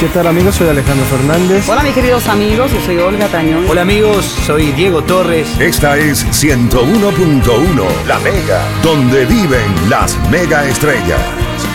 ¿Qué tal, amigos? Soy Alejandro Fernández. Hola, mis queridos amigos, yo soy Olga Tañón. Hola, amigos, soy Diego Torres. Esta es 101.1, La Mega, donde viven las mega estrellas.